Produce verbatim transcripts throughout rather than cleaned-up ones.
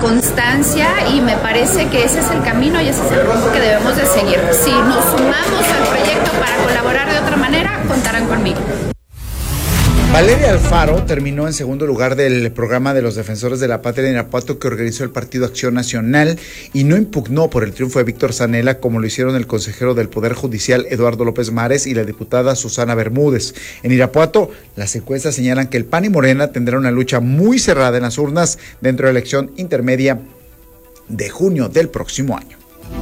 constancia, y me parece que ese es el camino y ese es el rumbo que debemos de seguir. Si nos sumamos al proyecto para colaborar de otra manera, contarán conmigo. Valeria Alfaro terminó en segundo lugar del programa de los Defensores de la Patria en Irapuato que organizó el Partido Acción Nacional y no impugnó por el triunfo de Víctor Zanella como lo hicieron el consejero del Poder Judicial Eduardo López Mares y la diputada Susana Bermúdez. En Irapuato, las encuestas señalan que el P A N y Morena tendrán una lucha muy cerrada en las urnas dentro de la elección intermedia de junio del próximo año.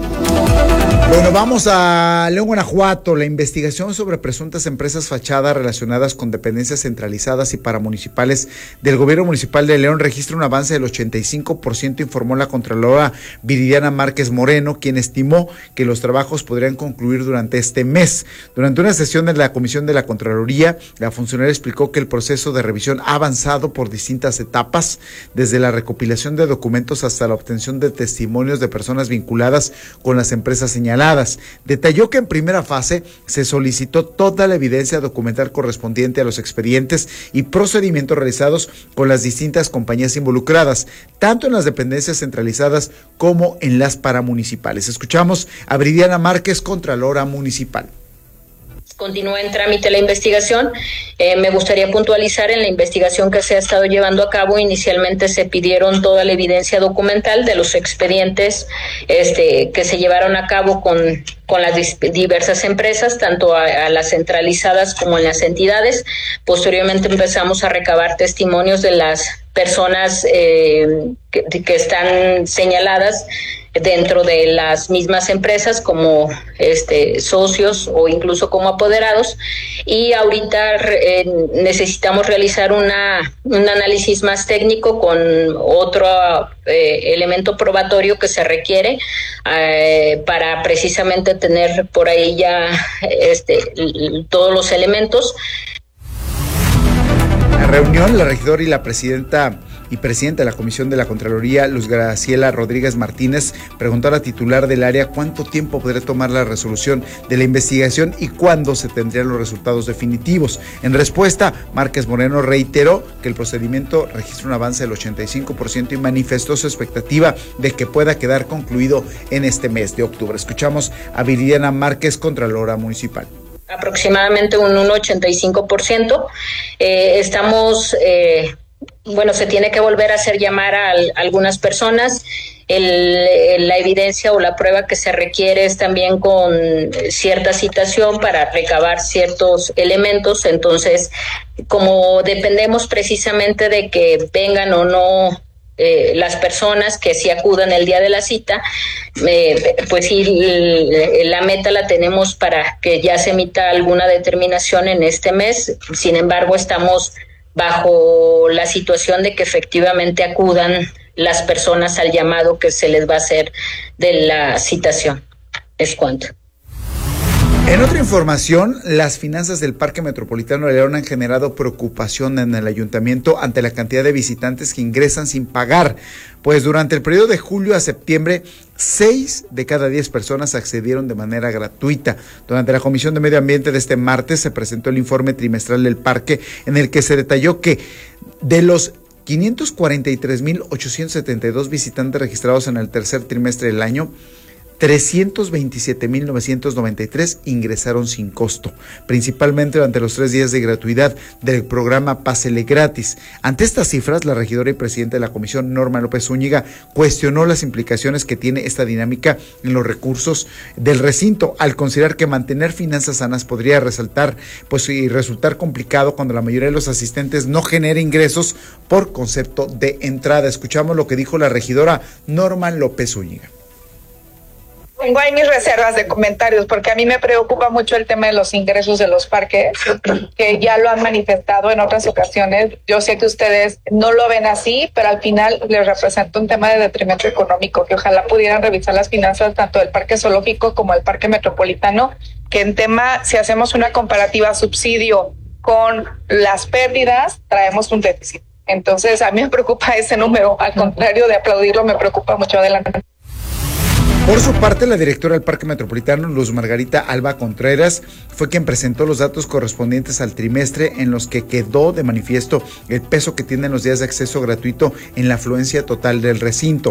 Bueno, vamos a León, Guanajuato. La investigación sobre presuntas empresas fachadas relacionadas con dependencias centralizadas y paramunicipales del gobierno municipal de León registra un avance del ochenta y cinco por ciento, informó la contralora Viridiana Márquez Moreno, quien estimó que los trabajos podrían concluir durante este mes. Durante una sesión de la Comisión de la Contraloría, la funcionaria explicó que el proceso de revisión ha avanzado por distintas etapas, desde la recopilación de documentos hasta la obtención de testimonios de personas vinculadas con las empresas señaladas. Detalló que en primera fase se solicitó toda la evidencia documental correspondiente a los expedientes y procedimientos realizados con las distintas compañías involucradas, tanto en las dependencias centralizadas como en las paramunicipales. Escuchamos a Viridiana Márquez, Contralora Municipal. Continúa en trámite la investigación. Eh, me gustaría puntualizar en la investigación que se ha estado llevando a cabo. Inicialmente se pidieron toda la evidencia documental de los expedientes este, que se llevaron a cabo con, con las diversas empresas, tanto a, a las centralizadas como en las entidades. Posteriormente empezamos a recabar testimonios de las personas eh, que, que están señaladas dentro de las mismas empresas como este socios o incluso como apoderados, y ahorita eh, necesitamos realizar una un análisis más técnico con otro eh, elemento probatorio que se requiere eh, para precisamente tener por ahí ya este todos los elementos. En la reunión, la regidora y la presidenta y presidenta de la Comisión de la Contraloría, Luz Graciela Rodríguez Martínez, preguntó a la titular del área cuánto tiempo podría tomar la resolución de la investigación y cuándo se tendrían los resultados definitivos. En respuesta, Márquez Moreno reiteró que el procedimiento registra un avance del ochenta y cinco por ciento y manifestó su expectativa de que pueda quedar concluido en este mes de octubre. Escuchamos a Viridiana Márquez, Contralora Municipal. Aproximadamente un, un ochenta y cinco por ciento. Eh, estamos... Eh, Bueno, se tiene que volver a hacer llamar a, a algunas personas. El, la evidencia o la prueba que se requiere es también con cierta citación para recabar ciertos elementos. Entonces, como dependemos precisamente de que vengan o no eh, las personas que sí acudan el día de la cita, eh, pues sí, la meta la tenemos para que ya se emita alguna determinación en este mes. Sin embargo, estamos bajo la situación de que efectivamente acudan las personas al llamado que se les va a hacer de la citación. Es cuanto. En otra información, las finanzas del Parque Metropolitano de León han generado preocupación en el ayuntamiento ante la cantidad de visitantes que ingresan sin pagar, pues durante el periodo de julio a septiembre, seis de cada diez personas accedieron de manera gratuita. Durante la Comisión de Medio Ambiente de este martes se presentó el informe trimestral del parque, en el que se detalló que de los quinientos cuarenta y tres mil ochocientos setenta y dos visitantes registrados en el tercer trimestre del año, trescientos veintisiete mil novecientos noventa y tres ingresaron sin costo, principalmente durante los tres días de gratuidad del programa Pásele Gratis. Ante estas cifras, la regidora y presidenta de la comisión, Norma López Zúñiga, cuestionó las implicaciones que tiene esta dinámica en los recursos del recinto, al considerar que mantener finanzas sanas podría resaltar, pues, y resultar complicado cuando la mayoría de los asistentes no genera ingresos por concepto de entrada. Escuchamos lo que dijo la regidora Norma López Zúñiga. Tengo ahí mis reservas de comentarios porque a mí me preocupa mucho el tema de los ingresos de los parques, que ya lo han manifestado en otras ocasiones. Yo sé que ustedes no lo ven así, pero al final les representa un tema de detrimento económico, que ojalá pudieran revisar las finanzas tanto del Parque Zoológico como del Parque Metropolitano, que en tema, si hacemos una comparativa subsidio con las pérdidas, traemos un déficit. Entonces, a mí me preocupa ese número, al contrario de aplaudirlo, me preocupa mucho. Adelante. Por su parte, la directora del Parque Metropolitano, Luz Margarita Alba Contreras, fue quien presentó los datos correspondientes al trimestre, en los que quedó de manifiesto el peso que tienen los días de acceso gratuito en la afluencia total del recinto.